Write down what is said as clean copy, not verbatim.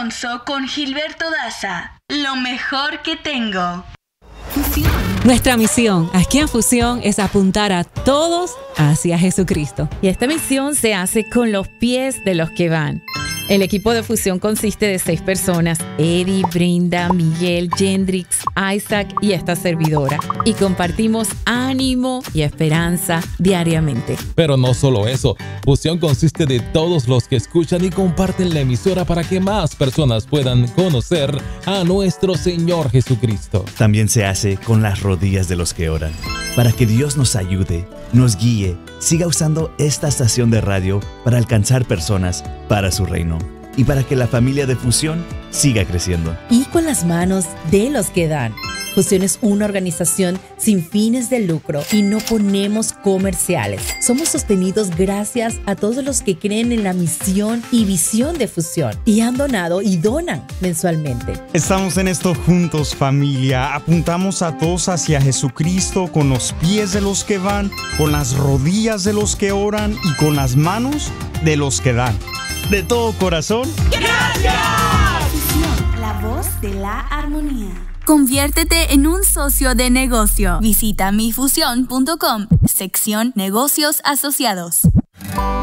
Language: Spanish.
Alonso con Gilberto Daza. Lo mejor que tengo. Nuestra misión aquí en Fusión es apuntar a todos hacia Jesucristo. Y esta misión se hace con los pies de los que van. El equipo de Fusión consiste de 6 personas: Eddie, Brinda, Miguel, Jendrix, Isaac y esta servidora. Y compartimos ánimo y esperanza diariamente. Pero no solo eso, Fusión consiste de todos los que escuchan y comparten la emisora para que más personas puedan conocer a nuestro Señor Jesucristo. También se hace con las rodillas de los que oran, para que Dios nos ayude, nos guíe, siga usando esta estación de radio para alcanzar personas para su reino y para que la familia de Fusión siga creciendo. Y con las manos de los que dan. Fusión es una organización sin fines de lucro y no ponemos comerciales. Somos sostenidos gracias a todos los que creen en la misión y visión de Fusión y han donado y donan mensualmente. Estamos en esto juntos, familia. Apuntamos a todos hacia Jesucristo con los pies de los que van, con las rodillas de los que oran y con las manos de los que dan. De todo corazón, ¡gracias! Fusión, la voz de la armonía. Conviértete en un socio de negocio. Visita mifusión.com, sección Negocios Asociados.